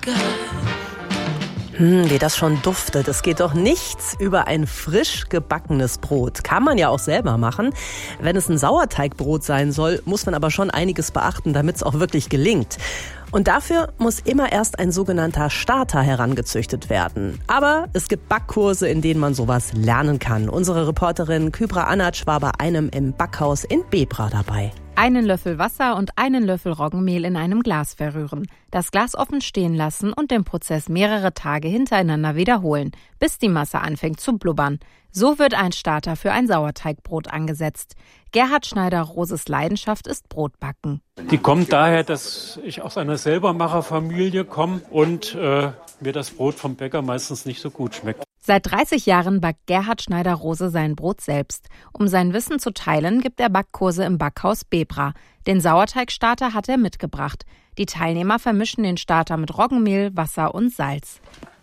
Wie das schon duftet. Es geht doch nichts über ein frisch gebackenes Brot. Kann man ja auch selber machen. Wenn es ein Sauerteigbrot sein soll, muss man aber schon einiges beachten, damit es auch wirklich gelingt. Und dafür muss immer erst ein sogenannter Starter herangezüchtet werden. Aber es gibt Backkurse, in denen man sowas lernen kann. Unsere Reporterin Kybra Anatsch war bei einem im Backhaus in Bebra dabei. 1 Löffel Wasser und 1 Löffel Roggenmehl in einem Glas verrühren. Das Glas offen stehen lassen und den Prozess mehrere Tage hintereinander wiederholen, bis die Masse anfängt zu blubbern. So wird ein Starter für ein Sauerteigbrot angesetzt. Gerhard Schneider-Roses Leidenschaft ist Brotbacken. Die kommt daher, dass ich aus einer Selbermacherfamilie komme und mir das Brot vom Bäcker meistens nicht so gut schmeckt. Seit 30 Jahren backt Gerhard Schneider-Rose sein Brot selbst. Um sein Wissen zu teilen, gibt er Backkurse im Backhaus Bebra. Den Sauerteigstarter hat er mitgebracht. Die Teilnehmer vermischen den Starter mit Roggenmehl, Wasser und Salz.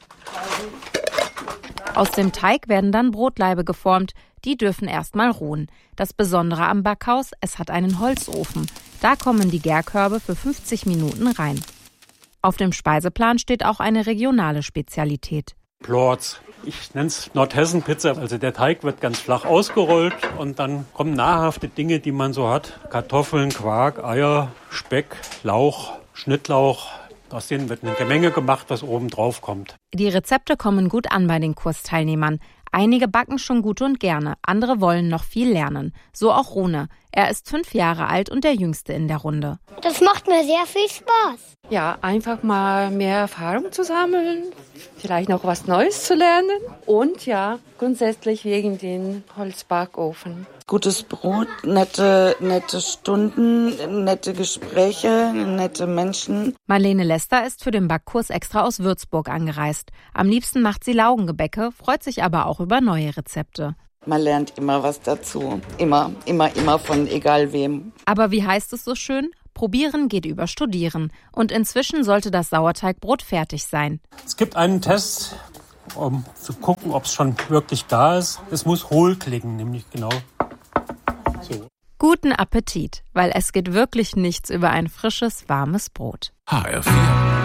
Aus dem Teig werden dann Brotlaibe geformt. Die dürfen erstmal ruhen. Das Besondere am Backhaus, es hat einen Holzofen. Da kommen die Gärkörbe für 50 Minuten rein. Auf dem Speiseplan steht auch eine regionale Spezialität. Plorz. Ich nenne es Nordhessen-Pizza. Also der Teig wird ganz flach ausgerollt und dann kommen nahrhafte Dinge, die man so hat. Kartoffeln, Quark, Eier, Speck, Lauch, Schnittlauch. Aus denen wird eine Gemenge gemacht, was oben drauf kommt. Die Rezepte kommen gut an bei den Kursteilnehmern. Einige backen schon gut und gerne, andere wollen noch viel lernen. So auch Rune. Er ist 5 Jahre alt und der Jüngste in der Runde. Das macht mir sehr viel Spaß. Ja, einfach mal mehr Erfahrung zu sammeln, vielleicht noch was Neues zu lernen und ja, grundsätzlich wegen den Holzbackofen. Gutes Brot, nette Stunden, nette Gespräche, nette Menschen. Marlene Lester ist für den Backkurs extra aus Würzburg angereist. Am liebsten macht sie Laugengebäcke, freut sich aber auch über neue Rezepte. Man lernt immer was dazu. Immer von egal wem. Aber wie heißt es so schön? Probieren geht über Studieren. Und inzwischen sollte das Sauerteigbrot fertig sein. Es gibt einen Test, um zu gucken, ob es schon wirklich da ist. Es muss hohl klingen, nämlich genau so. Guten Appetit, weil es geht wirklich nichts über ein frisches, warmes Brot. HR4